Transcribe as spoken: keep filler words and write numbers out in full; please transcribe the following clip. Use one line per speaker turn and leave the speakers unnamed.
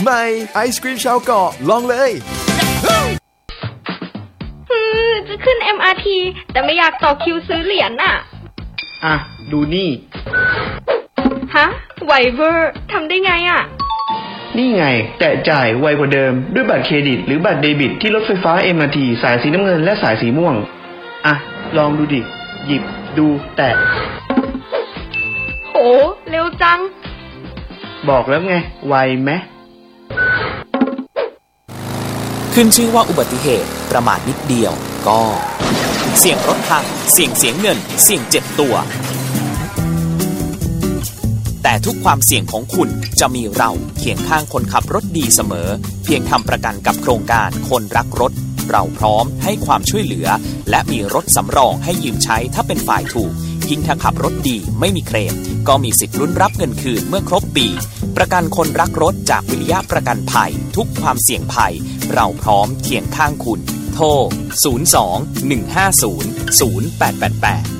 ใหม่ไอศกรีมชาวเกาะลองเลย
จะขึ้น เอ็ม อาร์ ที แต่ไม่อยากต่อคิวซื้อเหรียญน่ะ
อ่ะดูนี่
ฮะไวเวอร์ทำได้ไงอ่ะ
นี่ไงแตะจ่ายไวกว่าเดิมด้วยบัตรเครดิตหรือบัตรเดบิตที่รถไฟฟ้า เอ็ม อาร์ ที สายสีน้ำเงินและสายสีม่วงอ่ะลองดูดิหยิบดูแตะ
โหเร็วจัง
บอกแล้วไงไวไหม
ขึ้นชื่อว่าอุบัติเหตุประมาทนิดเดียวก็เสี่ยงรถพังเสี่ยงเสียเงินเสี่ยงเจ็บตัวแต่ทุกความเสี่ยงของคุณจะมีเราเคียงข้างคนขับรถดีเสมอเพียงทำประกันกับโครงการคนรักรถเราพร้อมให้ความช่วยเหลือและมีรถสำรองให้ยืมใช้ถ้าเป็นฝ่ายถูกยิ่งถ้าขับรถดีไม่มีเคลมก็มีสิทธิ์ลุ้นรับเงินคืนเมื่อครบปีประกันคนรักรถจากวิริยะประกันภัยทุกความเสี่ยงภัยเราพร้อมเคียงข้างคุณโทรศูนย์ สอง หนึ่ง ห้า ศูนย์ ศูนย์ แปด แปด แปด